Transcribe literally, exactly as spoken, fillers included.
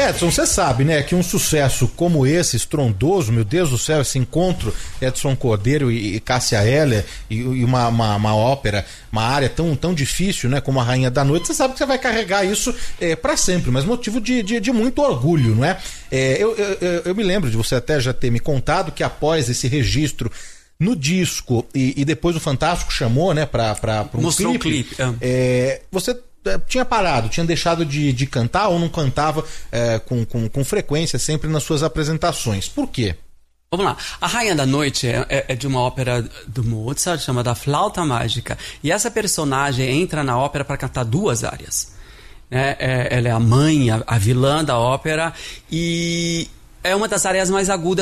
Edson, você sabe, né, que um sucesso como esse, estrondoso, meu Deus do céu, esse encontro Edson Cordeiro e, e Cássia Eller, e, e uma, uma, uma ópera, uma área tão, tão difícil, né, como a Rainha da Noite, você sabe que você vai carregar isso é, para sempre, mas motivo de, de, de muito orgulho, não é? é eu, eu, eu me lembro de você até já ter me contado que após esse registro no disco e, e depois o Fantástico chamou, né, para um Mostrou clipe, um clipe. É. É, você tinha parado, tinha deixado de, de cantar ou não cantava é, com, com, com frequência sempre nas suas apresentações. Por quê? Vamos lá. A Rainha da Noite é, é de uma ópera do Mozart chamada A Flauta Mágica. E essa personagem entra na ópera para cantar duas áreas. É, é, ela é a mãe, a, a vilã da ópera, e é uma das áreas mais agudas